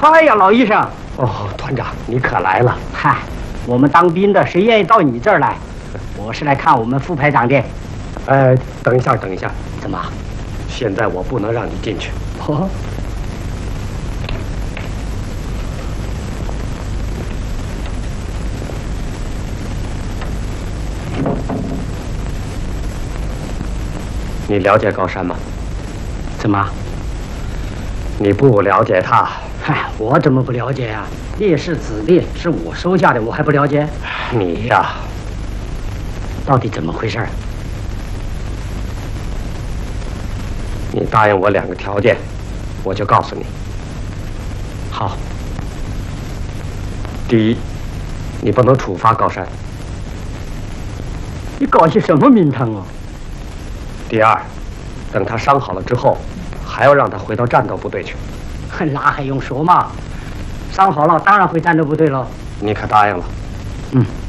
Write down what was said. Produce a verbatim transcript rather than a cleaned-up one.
嗨呀，老医生！ 哦，团长，你可来了。 嗨，我们当兵的谁愿意到你这儿来？我是来看我们副排长的。 哎，等一下，等一下， 怎么？ 现在我不能让你进去。 哦。 你了解高山吗？ 怎么？ 你不了解他？ 嗨，我怎么不了解呀、啊？烈士子弟是我收下的，我还不了解？ 你呀， 到底怎么回事？ 你答应我两个条件，我就告诉你。 好。 第一，你不能处罚高山。 你搞些什么名堂啊？ 第二，等他伤好了之后，还要让他回到战斗部队去。 那还用说嘛？伤好了，当然回战斗部队了。 你可答应了？ 嗯。